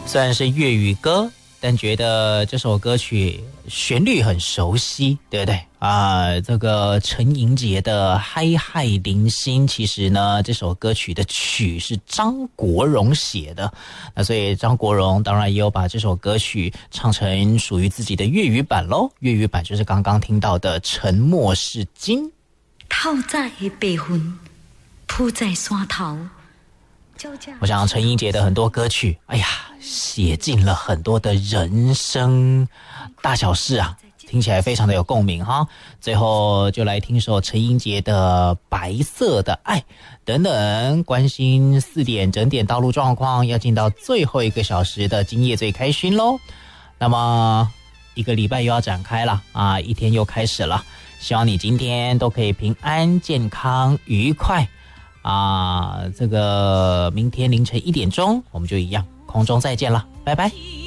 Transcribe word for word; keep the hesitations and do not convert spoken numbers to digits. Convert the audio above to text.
虽然是粤语歌，但觉得这首歌曲旋律很熟悉，对不对啊？这个陈莹洁的《嗨嗨零星》，其实呢，这首歌曲的曲是张国荣写的，那所以张国荣当然也有把这首歌曲唱成属于自己的粤语版咯。粤语版就是刚刚听到的《沉默是金》。 透早的白云铺在山头。 我想陈莹洁的很多歌曲，哎呀，写进了很多的人生大小事啊，听起来非常的有共鸣哈。最后就来听首陈莹洁的《白色的爱》等等，关心四点整点道路状况，要进到最后一个小时的今夜最开心咯。那么一个礼拜又要展开了啊，一天又开始了，希望你今天都可以平安健康愉快啊，这个明天凌晨一点钟我们就一样空中再见了，拜拜。